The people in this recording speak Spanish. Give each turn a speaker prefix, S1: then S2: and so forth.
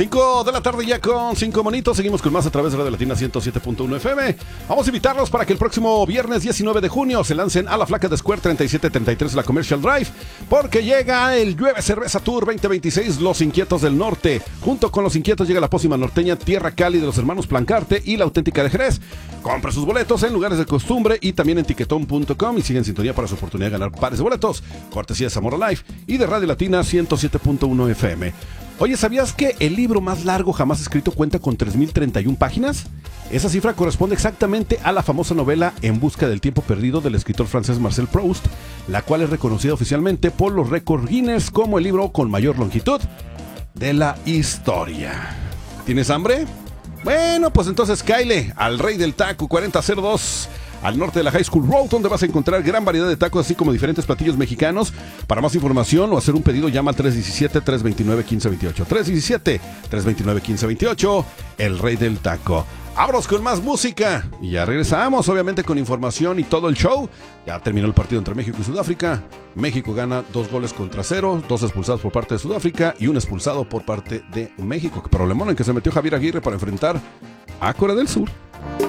S1: 5 de la tarde ya con 5 monitos. Seguimos con más a través de Radio Latina 107.1 FM. Vamos a invitarlos para que el próximo viernes 19 de junio se lancen a la Flaca de Square 3733 la Commercial Drive, porque llega el Llueve Cerveza Tour 2026 Los Inquietos del Norte. Junto con Los Inquietos llega la pócima norteña Tierra Cali de los hermanos Plancarte y la auténtica de Jerez. Compra sus boletos en lugares de costumbre y también en tiquetón.com y sigue en sintonía para su oportunidad de ganar pares de boletos. Cortesía de Zamora Life y de Radio Latina 107.1 FM. Oye, ¿sabías que el libro más largo jamás escrito cuenta con 3.031 páginas? Esa cifra corresponde exactamente a la famosa novela En busca del tiempo perdido del escritor francés Marcel Proust, la cual es reconocida oficialmente por los récords Guinness como el libro con mayor longitud de la historia. ¿Tienes hambre? Bueno, pues entonces cáele al Rey del Taco 4002 al norte de la High School Road, donde vas a encontrar gran variedad de tacos, así como diferentes platillos mexicanos. Para más información o hacer un pedido, llama al 317-329-1528. 317-329-1528, el Rey del Taco. Vámonos con más música y ya regresamos, obviamente, con información y todo el show. Ya terminó el partido entre México y Sudáfrica. México gana 2-0, 2 expulsados por parte de Sudáfrica y un expulsado por parte de México. Qué problemón en que se metió Javier Aguirre para enfrentar a Corea del Sur.